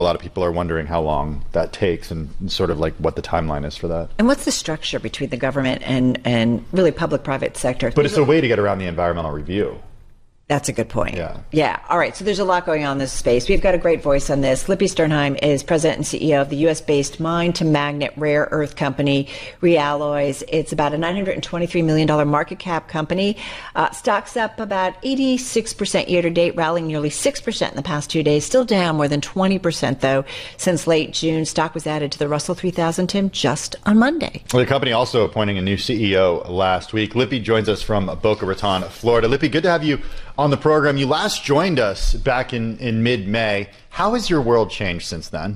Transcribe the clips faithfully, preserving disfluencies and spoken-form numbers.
A lot of people are wondering how long that takes and sort of like what the timeline is for that. And what's the structure between the government and, and really public-private sector? But it's a way to get around the environmental review. That's a good point. Yeah. Yeah. All right. So there's a lot going on in this space. We've got a great voice on this. Lippy Sternheim is president and C E O of the U S-based mine-to-magnet rare earth company, Realloys. It's about a nine hundred twenty-three million dollars market cap company. Uh, stock's up about eighty-six percent year to date, rallying nearly six percent in the past two days. Still down more than twenty percent, though, since late June. Stock was added to the Russell three thousand, Tim, just on Monday. Well, the company also appointing a new C E O last week. Lippy joins us from Boca Raton, Florida. Lippy, good to have you on the program. You last joined us back in, in mid-May. How has your world changed since then?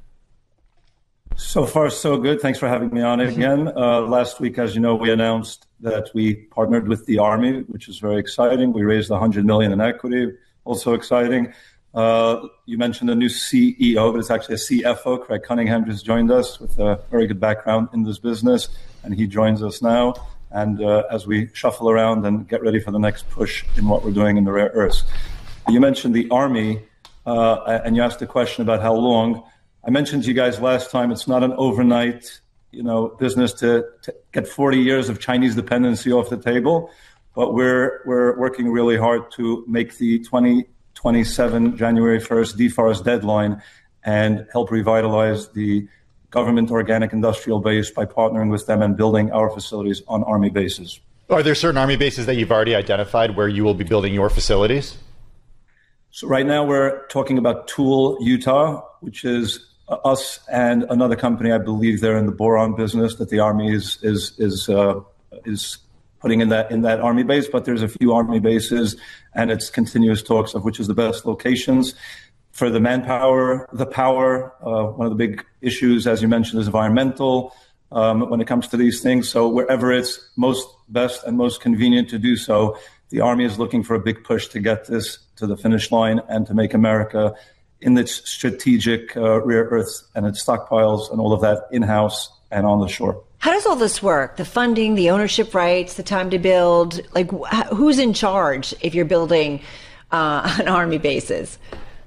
So far, so good. Thanks for having me on it again. Uh, last week, as you know, we announced that we partnered with the Army, which is very exciting. We raised one hundred million dollars in equity, also exciting. Uh, you mentioned a new C E O, but it's actually a C F O. Craig Cunningham just joined us with a very good background in this business, and he joins us now. And uh, as we shuffle around and get ready for the next push in what we're doing in the rare earths. You mentioned the Army, uh, and you asked a question about how long. I mentioned to you guys last time, it's not an overnight, you know, business to, to get forty years of Chinese dependency off the table, but we're we're working really hard to make the twenty twenty-seven January first deforest deadline and help revitalize the government organic industrial base by partnering with them and building our facilities on Army bases. Are there certain Army bases that you've already identified where you will be building your facilities? So right now we're talking about Toole, Utah, which is us and another company. I believe they're in the boron business that the Army is is is uh, is putting in that in that Army base. But there's a few Army bases, and it's continuous talks of which is the best locations. For the manpower, the power, uh, one of the big issues, as you mentioned, is environmental um, when it comes to these things. So wherever it's most best and most convenient to do so, the Army is looking for a big push to get this to the finish line and to make America in its strategic uh, rare earths and its stockpiles and all of that in-house and on the shore. How does all this work? The funding, the ownership rights, the time to build, like wh- who's in charge if you're building uh, an Army bases?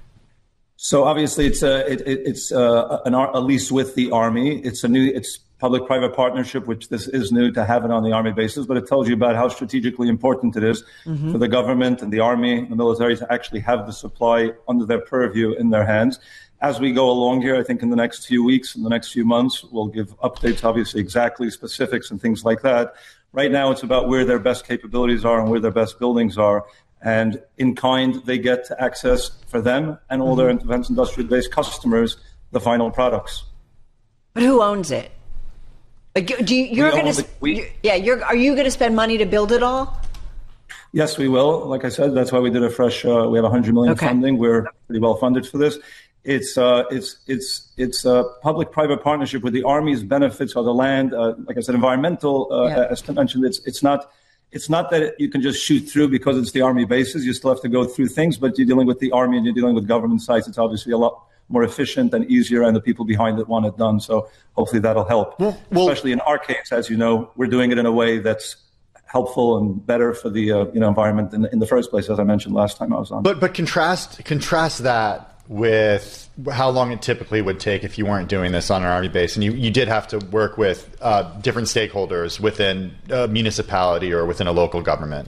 So obviously, it's a it, it's a, an, a lease with the Army. It's a new it's public-private partnership, which this is new to have it on the Army bases. But it tells you about how strategically important it is mm-hmm. for the government and the Army, the military, to actually have the supply under their purview in their hands. As we go along here, I think in the next few weeks, in the next few months, we'll give updates, obviously, exactly specifics and things like that. Right now, it's about where their best capabilities are and where their best buildings are. And in kind, they get access for them and all mm-hmm. their defense industrial-based customers, the final products. But who owns it? Like, do you, you're going to, yeah, you're, are you going to spend money to build it all? Yes, we will. Like I said, that's why we did a fresh. Uh, we have one hundred million okay. funding. We're pretty well funded for this. It's uh, it's it's it's a public-private partnership with the Army's benefits are the land. Uh, like I said, environmental. Uh, yeah. As Tim mentioned, it's it's not. It's not that you can just shoot through because it's the Army bases. You still have to go through things, but you're dealing with the Army and you're dealing with government sites. It's obviously a lot more efficient and easier, and the people behind it want it done. So hopefully that'll help. Well, well, especially in our case, as you know, we're doing it in a way that's helpful and better for the uh, you know environment in, in the first place, as I mentioned last time I was on. But but contrast contrast that with how long it typically would take if you weren't doing this on an Army base, and you, you did have to work with uh, different stakeholders within a municipality or within a local government.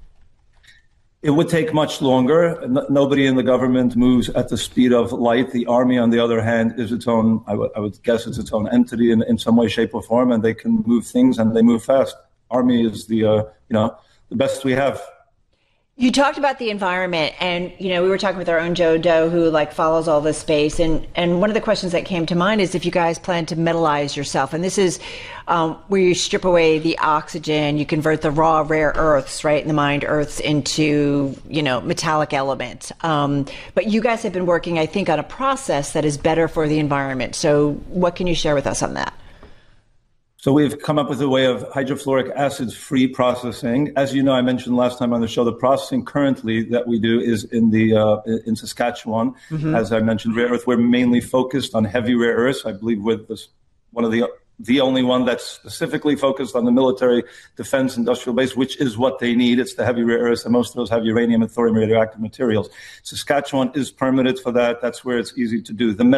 It would take much longer. N- nobody in the government moves at the speed of light. The Army, on the other hand, is its own, I, w- I would guess it's its own entity in, in some way, shape, or form, and they can move things and they move fast. Army is the, uh, you know, the best we have. You talked about the environment, and, you know, we were talking with our own Joe Doe, who like follows all this space. And, and one of the questions that came to mind is if you guys plan to metallize yourself. And this is um, where you strip away the oxygen, you convert the raw rare earths, right, in the mined earths into, you know, metallic elements. Um, but you guys have been working, I think, on a process that is better for the environment. So what can you share with us on that? So we've come up with a way of hydrofluoric acid-free processing. As you know, I mentioned last time on the show, the processing currently that we do is in the uh, in Saskatchewan. Mm-hmm. As I mentioned, rare earth, we're mainly focused on heavy rare earths. I believe we're this, one of the the only one that's specifically focused on the military defense industrial base, which is what they need. It's the heavy rare earths, and most of those have uranium and thorium radioactive materials. Saskatchewan is permitted for that. That's where it's easy to do. The